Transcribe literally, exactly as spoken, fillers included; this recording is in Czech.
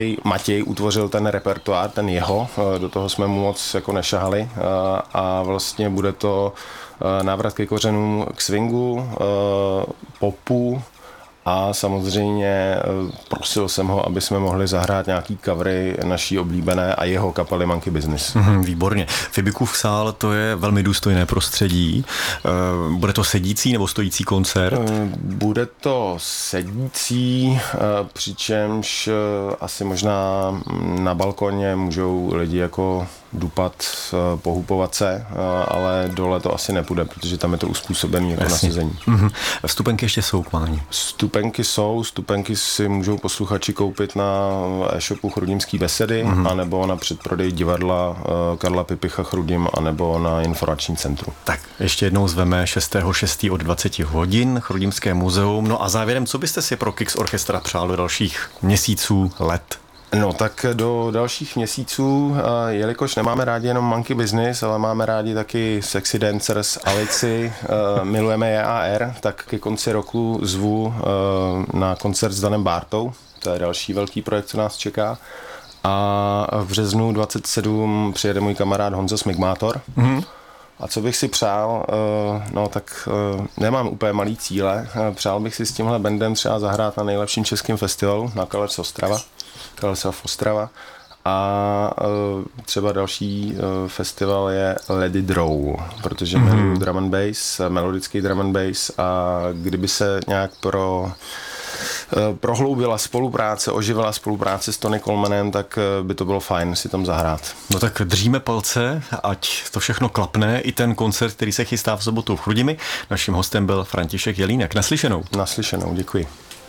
Matěj utvořil ten repertoár, ten jeho, do toho jsme mu moc jako nešahali a vlastně bude to návrat ke kořenům, k swingu, popu a samozřejmě prosil jsem ho, aby jsme mohli zahrát nějaký covery naší oblíbené a jeho kapely Monkey Business. Mm, výborně. Fibikův sál, to je velmi důstojné prostředí. Bude to sedící nebo stojící koncert? Bude to sedící, přičemž asi možná na balkoně můžou lidi jako dupat, pohupovat se, ale dole to asi nepůjde, protože tam je to uspůsobený jako na sezení. Mm-hmm. Vstupenky ještě jsou k mání. Stupenky jsou, stupenky si můžou posluchači koupit na e-shopu Chrudimský besedy, mm-hmm. anebo na předprodej divadla Karla Pipicha Chrudim, anebo na informační centru. Tak, ještě jednou zveme šestého šestého od dvacet hodin, Chrudimské muzeum. No a závěrem, co byste si pro Kix Orchestra přál do dalších měsíců, let? No tak do dalších měsíců, jelikož nemáme rádi jenom Monkey Business, ale máme rádi taky Sexy Dancers, Alici, milujeme J A R, tak ke konci roku zvu na koncert s Danem Bártou, to je další velký projekt, co nás čeká. A v březnu dvacet sedm přijede můj kamarád Honza Smigmátor. Mm-hmm. A co bych si přál, no tak nemám úplně malý cíle, přál bych si s tímhle bandem třeba zahrát na nejlepším českém festivalu, na Colors Ostrava. Colors of Ostrava. A třeba další festival je Let It Roll, protože mm-hmm. miluju drum and bass, melodický drum and bass a kdyby se nějak pro prohloubila spolupráce, oživila spolupráce s Tony Colemanem, tak by to bylo fajn si tam zahrát. No tak držíme palce, ať to všechno klapne, i ten koncert, který se chystá v sobotu v Chrudimi. Naším hostem byl František Jelínek. Naslyšenou. Naslyšenou, děkuji.